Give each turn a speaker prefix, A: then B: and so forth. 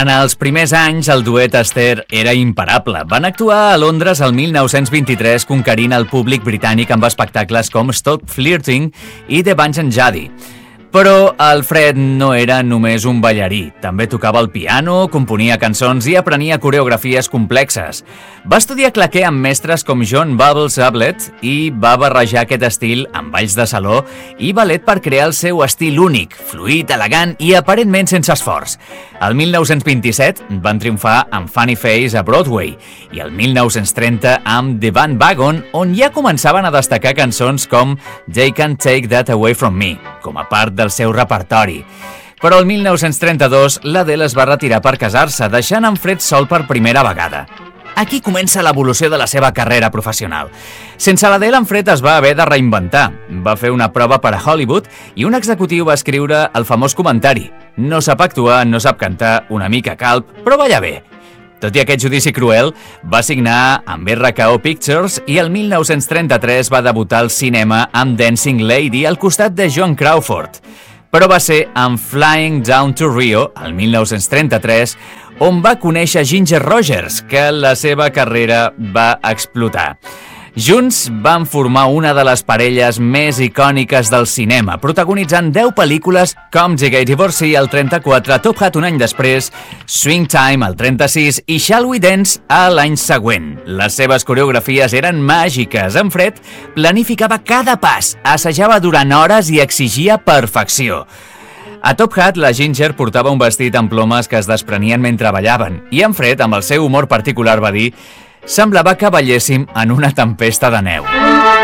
A: En els primers anys, el duet Aster era imparable. Van actuar a Londres el 1923 conquerint el públic britànic amb espectacles com Stop Flirting i The Bunch and Judy. Però el Fred no era només un ballarí. També tocava el piano, componia cançons i aprenia coreografies complexes. Va estudiar claqué amb mestres com John Bubbles Ablett i va barrejar aquest estil amb balls de saló i ballet per crear el seu estil únic, fluid, elegant i aparentment sense esforç. El 1927 van triomfar amb Funny Face a Broadway i el 1930 amb The Bandwagon, on ja començaven a destacar cançons com They Can't Take That Away From Me, com a part del seu repertori. Però el 1932 l'Adele es va retirar per casar-se, deixant en Fred sol per primera vegada. Aquí comença l'evolució de la seva carrera professional. Sense l'Adele, en Fred es va haver de reinventar. Va fer una prova per a Hollywood i un executiu va escriure el famós comentari: no sap actuar, no sap cantar, una mica calb, però balla bé. Tot i aquest judici cruel, va signar amb RKO Pictures i el 1933 va debutar al cinema amb Dancing Lady al costat de Joan Crawford. Però va ser amb Flying Down to Rio, el 1933, on va conèixer Ginger Rogers, que la seva carrera va explotar. Junts van formar una de les parelles més icòniques del cinema, protagonitzant 10 pel·lícules com The Gay Divorcee al 34, Top Hat un any després, Swing Time al 36 i Shall We Dance a l'any següent. Les seves coreografies eren màgiques. En Fred planificava cada pas, assajava durant hores i exigia perfecció. A Top Hat, la Ginger portava un vestit amb plomes que es desprenien mentre ballaven, i en Fred, amb el seu humor particular, va dir: semblava que balléssim en una tempesta de neu.